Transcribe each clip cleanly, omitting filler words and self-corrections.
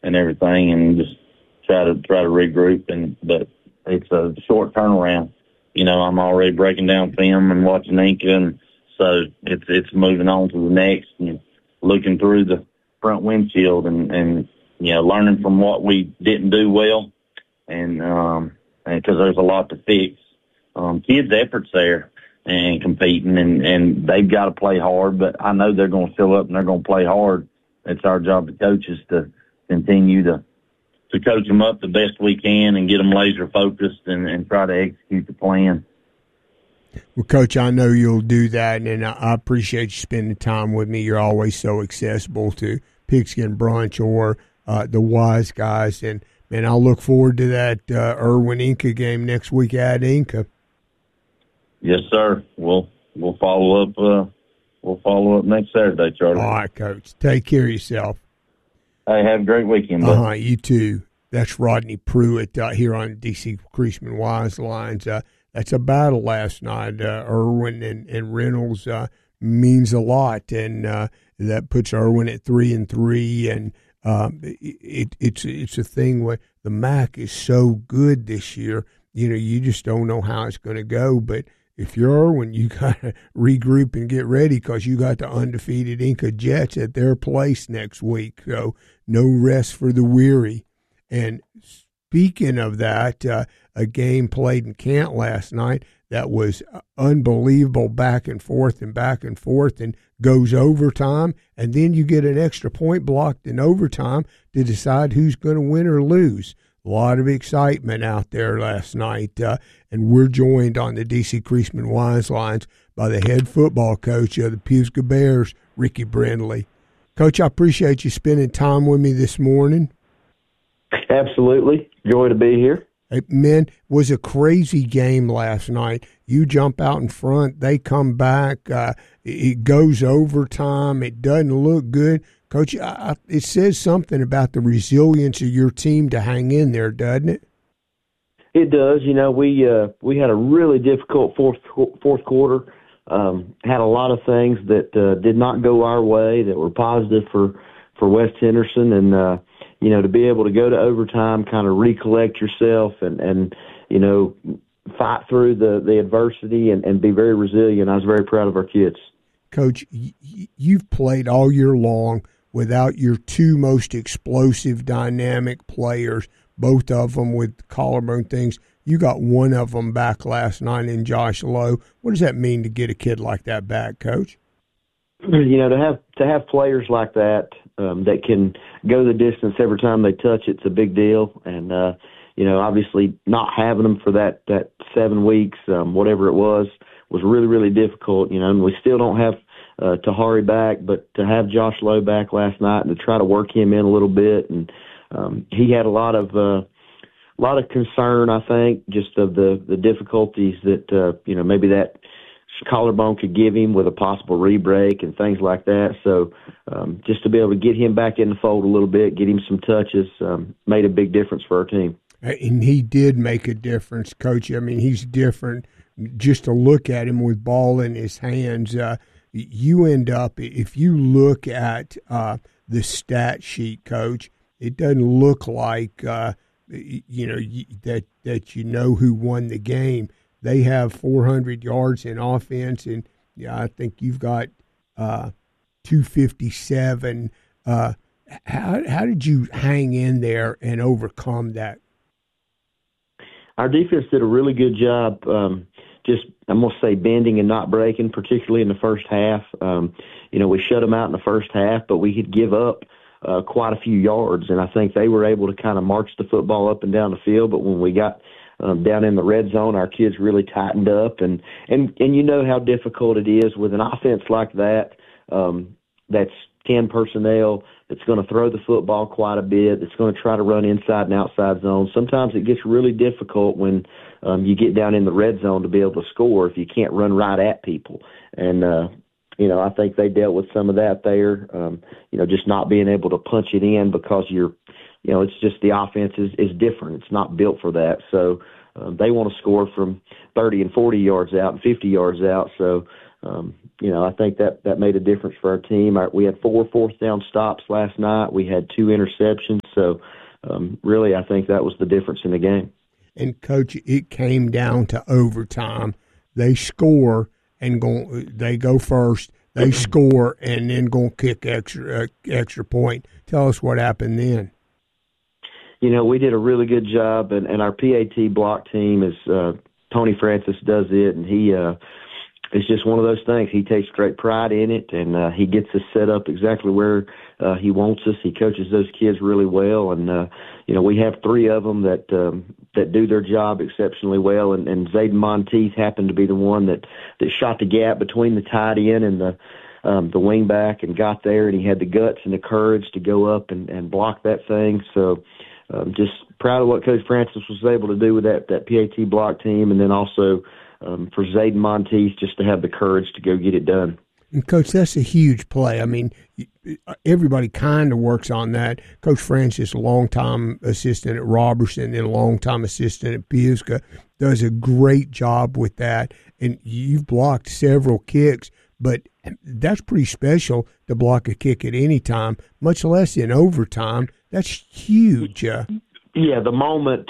and everything, and just try to regroup. But it's a short turnaround. I'm already breaking down film and watching Inca, and so it's moving on to the next and looking through the front windshield and learning from what we didn't do well, and because there's a lot to fix. Kids' efforts there and competing, and they've got to play hard, but I know they're going to show up and they're going to play hard. It's our job as coaches to continue to coach them up the best we can and get them laser focused and try to execute the plan. Well, Coach, I know you'll do that, and I appreciate you spending time with me. You're always so accessible to Pigskin Brunch or the Wise Guys, and man, I'll look forward to that Irwin Inca game next week at Inca. Yes, sir. We'll follow up. We'll follow up next Saturday, Charlie. All right, Coach. Take care of yourself. Hey, have a great weekend, bud. You too. That's Rodney Pruitt here on DC Creasman Wise Lines. That's a battle last night. Irwin and Reynolds means a lot, and that puts Irwin at 3-3. And it's a thing where the MAC is so good this year. You just don't know how it's going to go. But if you're Irwin, you got to regroup and get ready because you got the undefeated Inca Jets at their place next week. So no rest for the weary. And speaking of that, a game played in Kent last night that was unbelievable, back and forth and goes overtime, and then you get an extra point blocked in overtime to decide who's going to win or lose. A lot of excitement out there last night, and we're joined on the DC Creasman Wise Lines by the head football coach of the Pisgah Bears, Ricky Brindley. Coach, I appreciate you spending time with me this morning. Absolutely. Joy to be here. Man, was a crazy game last night. You jump out in front, they come back, it goes overtime, it doesn't look good. Coach, it says something about the resilience of your team to hang in there, doesn't it? It does. We had a really difficult fourth quarter. Had a lot of things that did not go our way that were positive for West Henderson, and to be able to go to overtime, kind of recollect yourself and fight through the adversity and be very resilient. I was very proud of our kids. Coach, you've played all year long without your two most explosive, dynamic players, both of them with collarbone things. You got one of them back last night in Josh Lowe. What does that mean to get a kid like that back, Coach? To have players like that that can go the distance every time they touch it's a big deal. And obviously not having them for that 7 weeks, whatever it was really, really difficult. And we still don't have Tahari back, but to have Josh Lowe back last night and to try to work him in a little bit, and he had a lot of concern, I think, just of the difficulties that maybe that collarbone could give him with a possible re-break and things like that. So just to be able to get him back in the fold a little bit, get him some touches, made a big difference for our team. And he did make a difference, Coach. I mean, he's different. Just to look at him with ball in his hands, you end up, if you look at the stat sheet, Coach, it doesn't look like that who won the game. They have 400 yards in offense, and I think you've got 257. How did you hang in there and overcome that? Our defense did a really good job. I'm going to say bending and not breaking, particularly in the first half. We shut them out in the first half, but we could give up quite a few yards, and I think they were able to kind of march the football up and down the field. But when we got down in the red zone, our kids really tightened up, and you know how difficult it is with an offense like that. That's 10 personnel that's going to throw the football quite a bit, that's going to try to run inside and outside zones. Sometimes it gets really difficult when you get down in the red zone to be able to score if you can't run right at people. And, I think they dealt with some of that there, just not being able to punch it in because it's just the offense is different. It's not built for that. So they want to score from 30 and 40 yards out and 50 yards out. So I think that made a difference for our team. We had 4 fourth down stops last night. We had 2 interceptions. So, really, I think that was the difference in the game. And, Coach, it came down to overtime. They score and they go first. They score and then go kick extra point. Tell us what happened then. We did a really good job, and our PAT block team is Tony Francis does it, and he it's just one of those things. He takes great pride in it, and he gets us set up exactly where he wants us. He coaches those kids really well, and we have 3 of them that do their job exceptionally well. And Zayden Monteith happened to be the one that shot the gap between the tight end and the wing back and got there, and he had the guts and the courage to go up and block that thing. So just proud of what Coach Francis was able to do with that PAT block team, and then also for Zayden Monteith just to have the courage to go get it done. And, Coach, that's a huge play. I mean, everybody kind of works on that. Coach Francis, a longtime assistant at Robertson and a longtime assistant at Pisgah, does a great job with that. And you've blocked several kicks, but that's pretty special to block a kick at any time, much less in overtime. That's huge. Yeah, the moment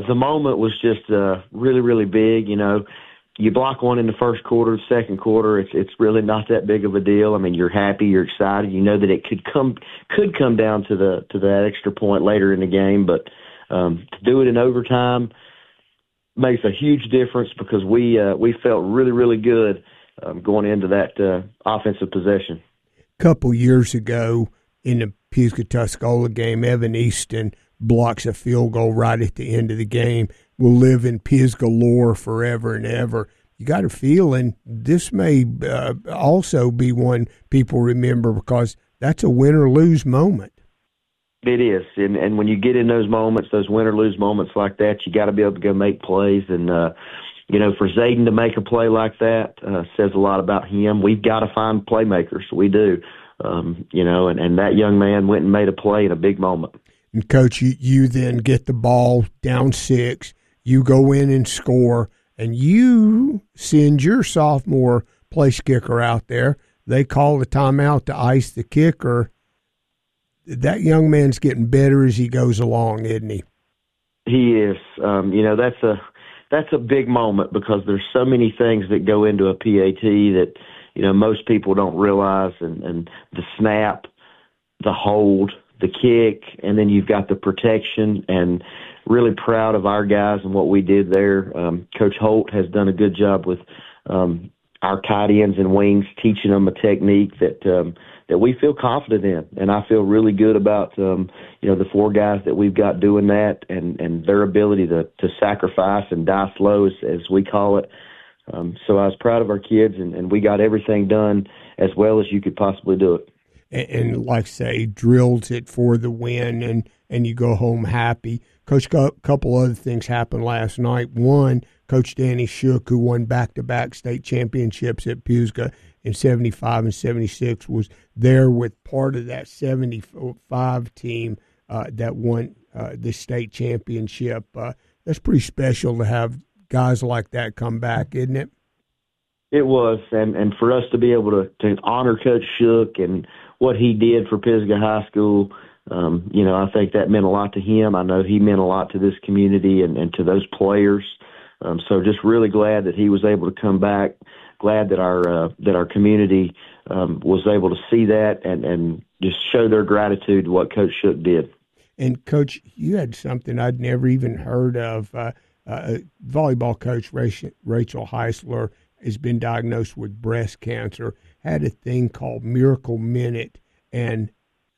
was just really, really big. You block one in the first quarter, the second quarter, it's really not that big of a deal. I mean, you're happy, you're excited. You know that it could come down to that extra point later in the game, but to do it in overtime makes a huge difference because we felt really, really good going into that offensive possession. A couple years ago in the Pisgah-Tuscola game, Evan Easton blocks a field goal right at the end of the game. Will live in Pisgah lore forever and ever. You got a feeling this may also be one people remember because that's a win or lose moment. It is, and when you get in those moments, those win or lose moments like that, you got to be able to go make plays. And for Zayden to make a play like that says a lot about him. We've got to find playmakers. We do, and that young man went and made a play in a big moment. And, Coach, you then get the ball down 6. You go in and score, and you send your sophomore place kicker out there. They call the timeout to ice the kicker. That young man's getting better as he goes along, isn't he? He is. That's a big moment because there's so many things that go into a PAT that most people don't realize, and the snap, the hold, the kick, and then you've got the protection, and really proud of our guys and what we did there. Coach Holt has done a good job with our tight ends and wings, teaching them a technique that we feel confident in. And I feel really good about, the 4 guys that we've got doing that and their ability to sacrifice and die slow, as we call it. So I was proud of our kids, and we got everything done as well as you could possibly do it. And like I say, drills it for the win, and you go home happy. Coach, a couple other things happened last night. One, Coach Danny Shook, who won back-to-back state championships at Pisgah in 75 and 76, was there with part of that 75 team that won the state championship. That's pretty special to have guys like that come back, isn't it? It was, and for us to be able to honor Coach Shook and what he did for Pisgah High School, I think that meant a lot to him. I know he meant a lot to this community and to those players. So just really glad that he was able to come back. Glad that our community was able to see that and just show their gratitude to what Coach Shook did. And, Coach, you had something I'd never even heard of. Volleyball coach Rachel Heisler has been diagnosed with breast cancer, had a thing called Miracle Minute, and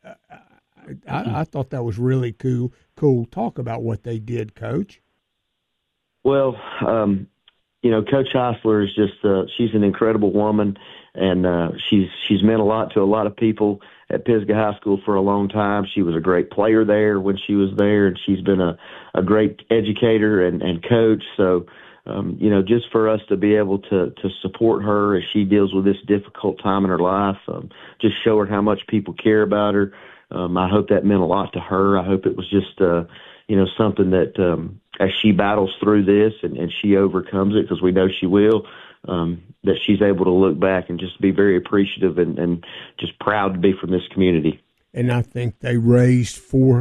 I thought that was really cool. Talk about what they did, Coach. Well, Coach Heisler is just she's an incredible woman, and she's meant a lot to a lot of people at Pisgah High School for a long time. She was a great player there when she was there, and she's been a great educator and coach. So, just for us to be able to support her as she deals with this difficult time in her life, just show her how much people care about her. I hope that meant a lot to her. I hope it was just, something that as she battles through this and she overcomes it, because we know she will, that she's able to look back and just be very appreciative and just proud to be from this community. And I think they raised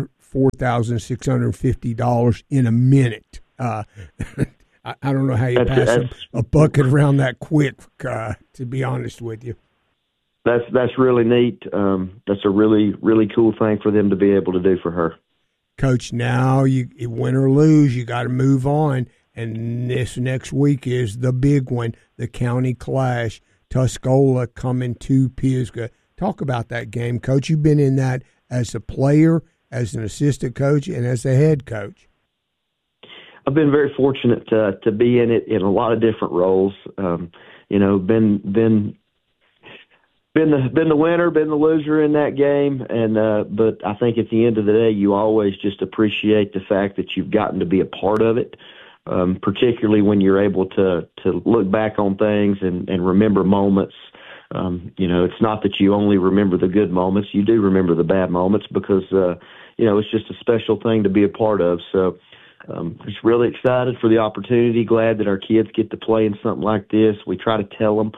$4,650 in a minute. I don't know how you pass a bucket around that quick, to be honest with you. That's really neat. That's a really, really cool thing for them to be able to do for her. Coach, now you win or lose, you got to move on. And this next week is the big one, the county clash, Tuscola coming to Pisgah. Talk about that game, Coach. You've been in that as a player, as an assistant coach, and as a head coach. I've been very fortunate to be in it in a lot of different roles. Been the winner, been the loser in that game, and but I think at the end of the day, you always just appreciate the fact that you've gotten to be a part of it. Particularly when you're able to look back on things and remember moments. It's not that you only remember the good moments. You do remember the bad moments because, it's just a special thing to be a part of. So just really excited for the opportunity, glad that our kids get to play in something like this. We try to tell them,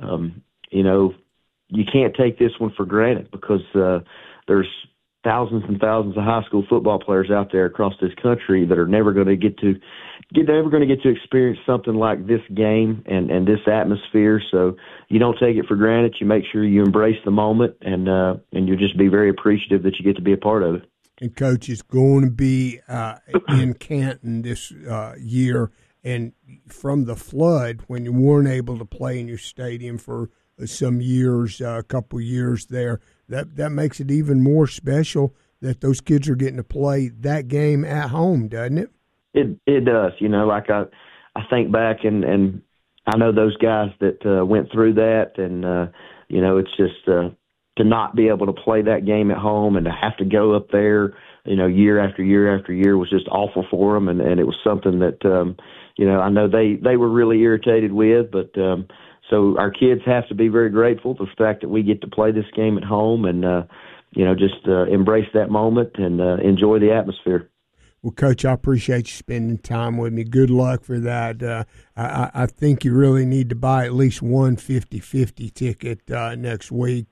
you can't take this one for granted because there's thousands and thousands of high school football players out there across this country that are never going to get to experience something like this game and this atmosphere. So you don't take it for granted. You make sure you embrace the moment, and you'll just be very appreciative that you get to be a part of it. And Coach, is going to be in Canton this year, and from the flood when you weren't able to play in your stadium for some years, a couple years there. That makes it even more special that those kids are getting to play that game at home, doesn't it? It does. I think back and I know those guys that went through that, and it's just to not be able to play that game at home and to have to go up there, year after year after year was just awful for them, and it was something that I know they were really irritated with, but. So our kids have to be very grateful for the fact that we get to play this game at home and, just embrace that moment and enjoy the atmosphere. Well, Coach, I appreciate you spending time with me. Good luck for that. I think you really need to buy at least one 50-50 ticket next week.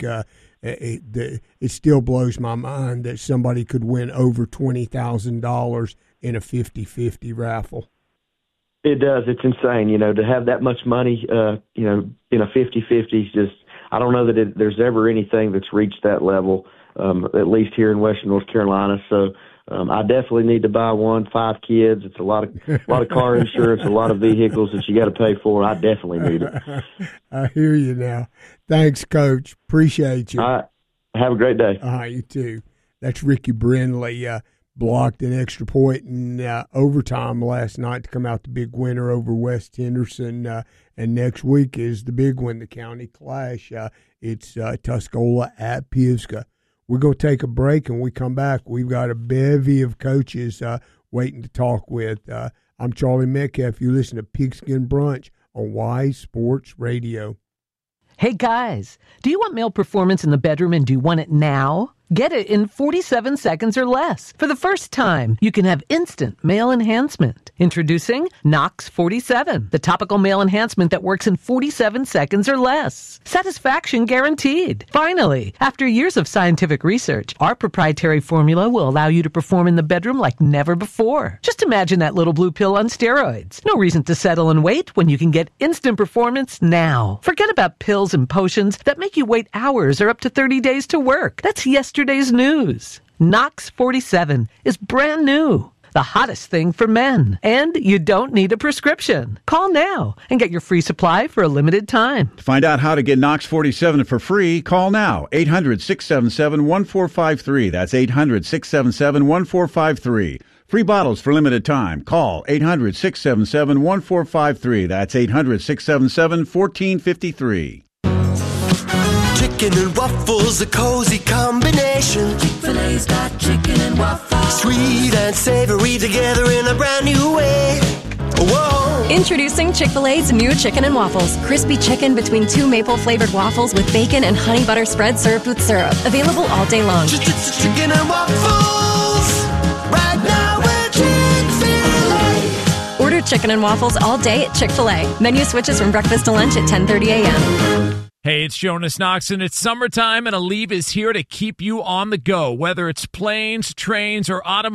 It still blows my mind that somebody could win over $20,000 in a 50-50 raffle. It does. It's insane, to have that much money, in a 50-50 just, I don't know that there's ever anything that's reached that level, at least here in Western North Carolina. So I definitely need to buy one, 5 kids. It's a lot of car insurance, a lot of vehicles that you got to pay for. I definitely need it. I hear you now. Thanks, Coach. Appreciate you. All right. Have a great day. You too. That's Ricky Brindley. Blocked an extra point in overtime last night to come out the big winner over West Henderson. And next week is the big one, the county clash. It's Tuscola at Pisgah. We're going to take a break, and when we come back, we've got a bevy of coaches waiting to talk with. I'm Charlie Metcalf. You listen to Pigskin Brunch on Wise Sports Radio. Hey, guys, do you want male performance in the bedroom and do you want it now? Get it in 47 seconds or less. For the first time, you can have instant male enhancement. Introducing Knox 47, the topical male enhancement that works in 47 seconds or less. Satisfaction guaranteed. Finally, after years of scientific research, our proprietary formula will allow you to perform in the bedroom like never before. Just imagine that little blue pill on steroids. No reason to settle and wait when you can get instant performance now. Forget about pills and potions that make you wait hours or up to 30 days to work. That's yesterday's news. Knox 47 is brand new. The hottest thing for men. And you don't need a prescription. Call now and get your free supply for a limited time. To find out how to get Knox 47 for free, call now. 800-677-1453. That's 800-677-1453. Free bottles for limited time. Call 800-677-1453. That's 800-677-1453. Chicken and waffles, a cozy combination. Chick-fil-A's got chicken and waffles. Sweet and savory together in a brand new way. Whoa. Introducing Chick-fil-A's new chicken and waffles. Crispy chicken between 2 maple-flavored waffles with bacon and honey butter spread served with syrup. Available all day long. Chicken and waffles. Right now we're Chick-fil-A. Order chicken and waffles all day at Chick-fil-A. Menu switches from breakfast to lunch at 10:30 a.m. Hey, it's Jonas Knox, and it's summertime, and Aleve is here to keep you on the go. Whether it's planes, trains, or automobiles,